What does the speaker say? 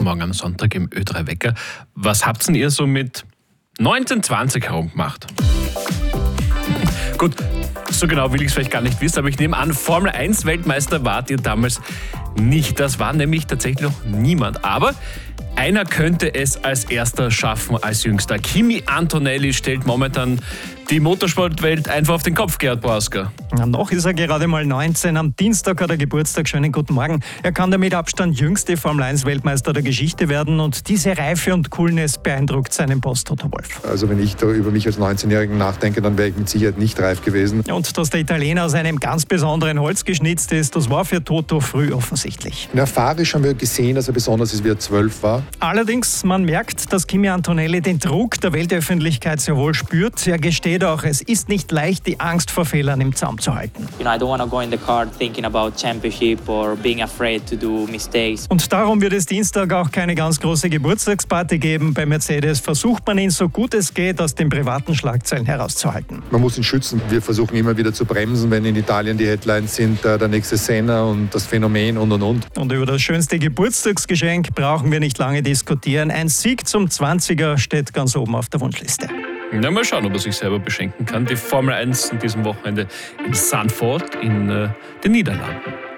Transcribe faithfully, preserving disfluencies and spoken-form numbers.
Guten Morgen am Sonntag im Ö drei Wecker. Was habt denn ihr so mit neunzehn zwanzig herumgemacht? Gut, so genau will ich es vielleicht gar nicht wissen, aber ich nehme an, Formel eins Weltmeister wart ihr damals nicht. Das war nämlich tatsächlich noch niemand. Aber einer könnte es als erster schaffen, als Jüngster. Kimi Antonelli stellt momentan die Motorsportwelt einfach auf den Kopf, Gerhard Brausker. Ja, noch ist er gerade mal neunzehn. Am Dienstag hat er Geburtstag. Schönen guten Morgen. Er kann der mit Abstand jüngste Formel eins Weltmeister der Geschichte werden und diese Reife und Coolness beeindruckt seinen Boss Toto Wolff. Also wenn ich da über mich als neunzehnjährigen nachdenke, dann wäre ich mit Sicherheit nicht reif gewesen. Und dass der Italiener aus einem ganz besonderen Holz geschnitzt ist, das war für Toto früh offensichtlich. In Erfahrisch haben wir gesehen, dass er besonders ist, wie er zwölf war. Allerdings, man merkt, dass Kimi Antonelli den Druck der Weltöffentlichkeit sehr wohl spürt. Er gesteht auch, es ist nicht leicht, die Angst vor Fehlern im Zaum zu halten. You know, I don't want to go in the car thinking about championship or being afraid to do mistakes. Und darum wird es Dienstag auch keine ganz große Geburtstagsparty geben. Bei Mercedes versucht man ihn so gut es geht aus den privaten Schlagzeilen herauszuhalten. Man muss ihn schützen. Wir versuchen immer wieder zu bremsen, wenn in Italien die Headlines sind, der nächste Senna und das Phänomen und und und. Und über das schönste Geburtstagsgeschenk brauchen wir nicht lange diskutieren. Ein Sieg zum zwanziger steht ganz oben auf der Wunschliste. Na, mal schauen, ob er sich selber beschenken kann. Die Formel eins in diesem Wochenende in Zandvoort in äh, den Niederlanden.